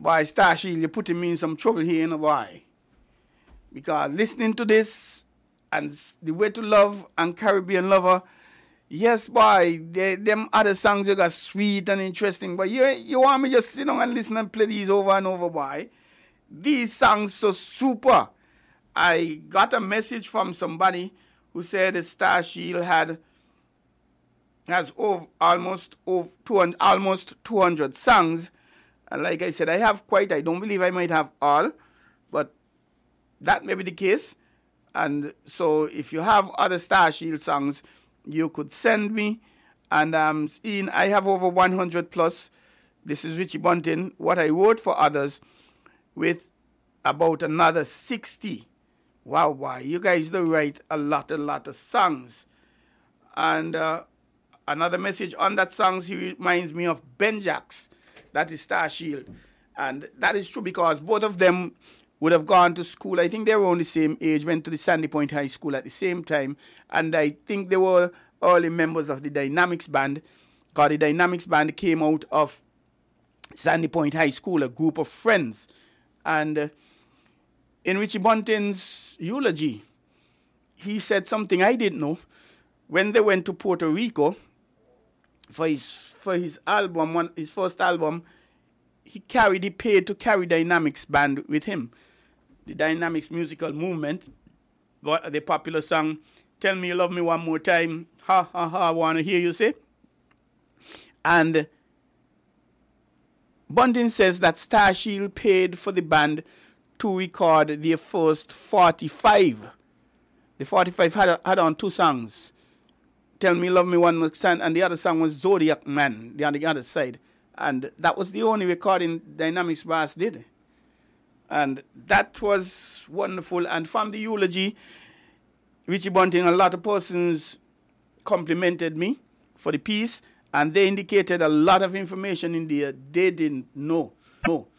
Boy, Star Shield, you're putting me in some trouble here, you know, boy. Because listening to this and the Way to Love and Caribbean Lover, yes, boy, them other songs you got sweet and interesting, but you want me just sit down and listen and play these over and over, boy. These songs so super. I got a message from somebody who said the Star Shield has almost 200 songs. And like I said, I don't believe I might have all, but that may be the case. And so if you have other Star Shield songs, you could send me. And I have over 100 plus. This is Richie Bunting, what I wrote for others, with about another 60. Wow, you guys do write a lot of songs. And another message on that song, he reminds me of Ben Jacks. That is Star Shield. And that is true because both of them would have gone to school. I think they were on the same age, went to the Sandy Point High School at the same time. And I think they were early members of the Dynamics Band, because the Dynamics Band came out of Sandy Point High School, a group of friends. And in Richie Bunting's eulogy, he said something I didn't know. When they went to Puerto Rico for his album, his first album, he paid to carry Dynamics Band with him. The Dynamics musical movement, the popular song, Tell Me You Love Me One More Time, ha ha ha, I wanna hear you say. And Bunting says that Star Shield paid for the band to record their first 45. The 45 had on two songs. Tell Me Love Me One More Time, and the other song was Zodiac Man, on the other side. And that was the only recording Dynamics Brass did. And that was wonderful. And from the eulogy, Richie Bunting, a lot of persons complimented me for the piece, and they indicated a lot of information in there they didn't know.